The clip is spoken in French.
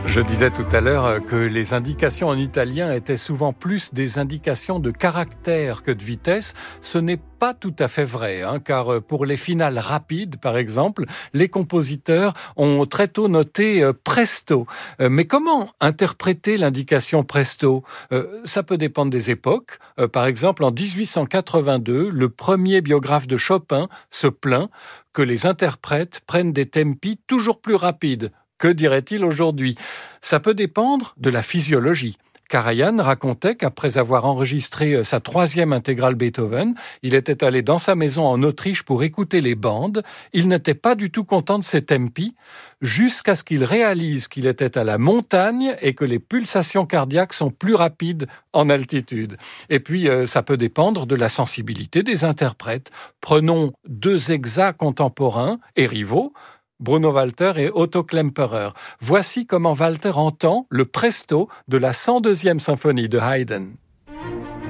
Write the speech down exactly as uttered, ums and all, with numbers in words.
Je disais tout à l'heure que les indications en italien étaient souvent plus des indications de caractère que de vitesse. Ce n'est pas tout à fait vrai, hein, car pour les finales rapides, par exemple, les compositeurs ont très tôt noté euh, presto. Euh, mais comment interpréter l'indication presto ? euh, Ça peut dépendre des époques. Euh, par exemple, en dix-huit cent quatre-vingt-deux, le premier biographe de Chopin se plaint que les interprètes prennent des tempi toujours plus rapides. Que dirait-il aujourd'hui ? Ça peut dépendre de la physiologie. Karajan racontait qu'après avoir enregistré sa troisième intégrale Beethoven, il était allé dans sa maison en Autriche pour écouter les bandes. Il n'était pas du tout content de ses tempi, jusqu'à ce qu'il réalise qu'il était à la montagne et que les pulsations cardiaques sont plus rapides en altitude. Et puis, euh, ça peut dépendre de la sensibilité des interprètes. Prenons deux exas contemporains et rivaux, Bruno Walter et Otto Klemperer. Voici comment Walter entend le presto de la cent deuxième symphonie de Haydn.